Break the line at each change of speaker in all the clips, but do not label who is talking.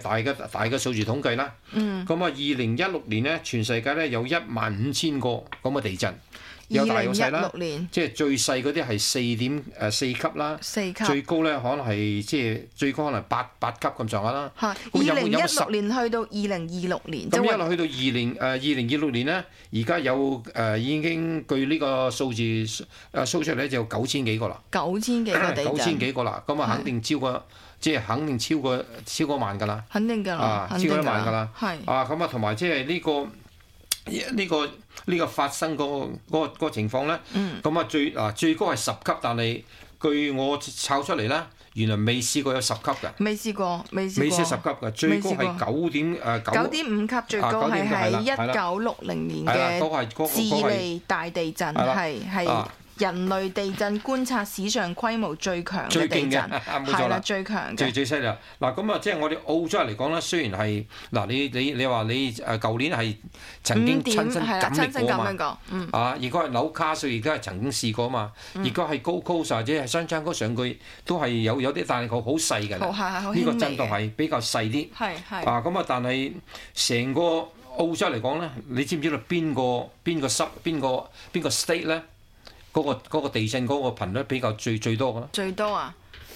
大嘅數字統計啦。咁啊，2016年咧，全世界咧有15000個咁嘅地震。有大有細啦，即係最細嗰啲係4.4級啦，最高咧可能係即係最高可能8級咁上下啦。
係2016年去到2026年，
咁一路去到2026年咧，而家有已經據呢個數字數出嚟咧就有9000幾個啦
，9000幾個地震
，9000幾個啦，咁啊肯定超過，即係肯定超過萬㗎啦，
肯定㗎啦，
超過1萬㗎啦，
係
咁啊同埋即係呢個發生嗰個情況咧，咁啊最高係10級，但係據我抄出嚟咧，原來未試過有10級嘅，
未試過10級
嘅，最高係
9.5級，最高係喺1960年嘅智利大地震，係人類地震觀察史上規模最強嘅地震，係啦，最強嘅，
最犀利啦！嗱，咁啊，即係我哋澳洲嚟講咧，雖然係嗱，你話你舊年係曾經親身經歷過嘛，如果係紐卡素，而家係曾經試過嘛，如果係高高或者係新山高上去，都係有啲，但係佢好細㗎啦，呢個震動係比較細啲，咁啊，但係成個澳洲嚟講咧，你知唔知道邊個 state 咧？嗰個地震嗰個頻率比較最多嘅咧？最多啊，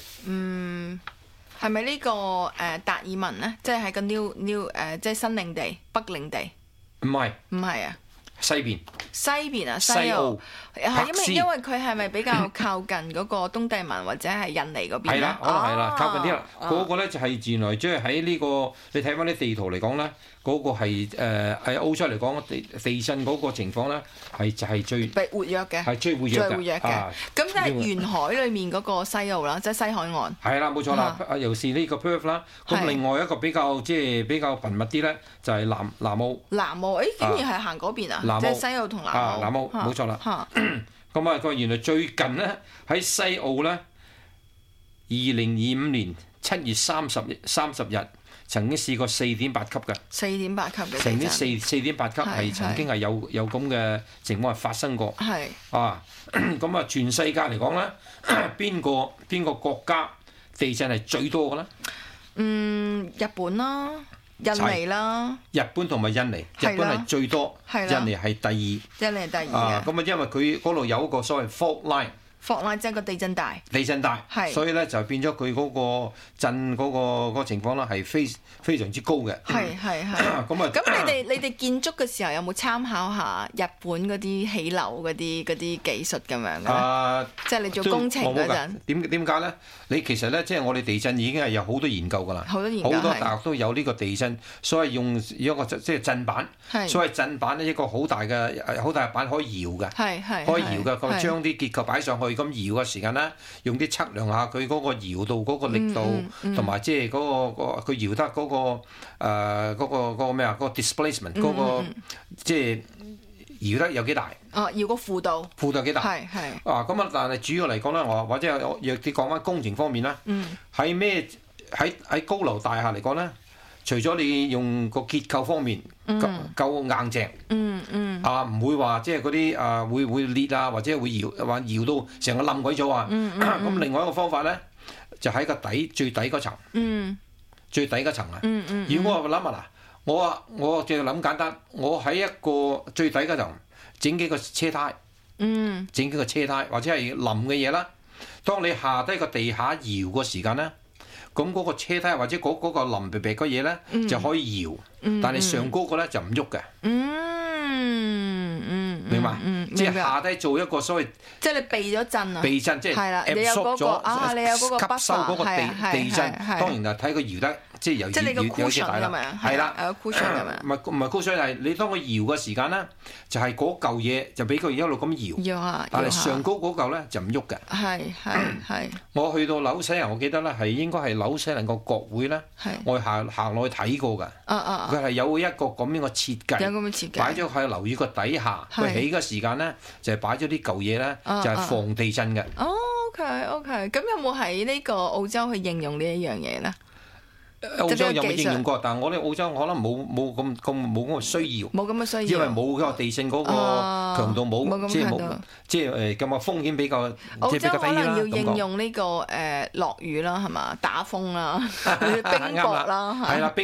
係咪呢個達爾文咧？即係喺個 New 即係新領地、北領地？唔係啊，
西邊
啊，西澳係因為佢係咪比較靠近嗰個東帝汶或者係印尼嗰邊？
係啦，可能係啦，靠近啲啦。嗰個咧就係原來即係喺呢個你睇翻啲地圖嚟講咧。嗰個係喺澳洲嚟講，地震嗰個情況咧係最
活躍嘅，
係最活躍嘅。
咁即係沿海裡面嗰個西澳啦，即係西海岸。係
啦，冇錯啦。尤其是呢個 Perth 啦。咁另外一個比較頻密啲咧，就係南澳。
南澳，竟然係行嗰邊啊！即係西澳同南澳。
南澳冇錯啦。咁啊，佢原來最近咧喺西澳咧，2025年7月30日。曾經試過4.8級嘅
，4.8級嘅
曾經4.8級係曾經係有咁嘅情況係發生過。咁啊，全世界嚟講咧，邊個國家地震係最多嘅咧？
日本啦，印尼啦。
日本同埋印尼，日本係最多，印尼係第二。
印尼係第二嘅。
咁啊，因為佢嗰度有一個所謂 fault line。
霍拉即係個地震帶，
所以咧就變咗佢嗰個震嗰個情況咧係非常之高嘅。
咁你哋建築嘅時候有冇參考下日本嗰啲起樓嗰啲技術咁樣嘅？即係你做工程嗰陣。
點解咧？你其實咧即係我哋地震已經係有好多研究㗎啦，好多大學都有呢個地震，所以用一個即係震板。所謂震板咧一個好大嘅板可以搖嘅，可以搖嘅，佢將啲結構擺上去。咁搖嘅時間咧，用啲測量下佢嗰個搖度嗰個力度，同埋即係嗰個佢搖得嗰個咩啊？嗰個 displacement 嗰個即係搖得有幾大？
搖個負度
幾大？咁啊，但係主要嚟講咧，我或者我若啲講翻工程方面啦，喺高樓大廈嚟講咧。除咗你用個結構方面夠硬淨，唔會話即係嗰啲會裂啊，或者會搖到成個冧鬼咗啊。咁另外一個方法咧，就喺個最底嗰層，最底嗰層啊。如果我諗下嗱，我淨係諗簡單，我喺一個最底嗰層整幾個車胎，或者係冧嘅嘢啦。當你下低個地下搖個時間咧。咁嗰個車胎或者嗰個腍皮皮嘅嘢咧就可以搖，但係上高個咧就唔喐嘅。明白？即係下低做一個所謂，
即係你避咗震啊！
避震即係absorb咗，
你有嗰個
吸收嗰個地震。當然係睇佢搖得，即係有幾大啦。係啦，唔係cushion係你當佢搖嘅時間咧，就係嗰嚿嘢就俾佢一路咁搖，但係上高嗰嚿咧就唔喐嘅。
係。
我去到紐西蘭，我記得咧係應該係紐西蘭個國會咧，我行落去睇過㗎。佢係有一個咁樣嘅設計，擺咗喺樓宇個底下。起嘅時間咧，就係擺咗啲舊嘢咧，就係防地震嘅。
OK，咁有冇喺呢個澳洲去應用呢一樣嘢咧？
澳洲有冇應用過？但係我哋澳洲可能冇咁嘅需要，因為冇嗰個地震嗰個強度冇即係咁啊風險比較
澳洲可能要
低
應用呢個落雨啦，係嘛？打風啦，冰雹啦，係啦。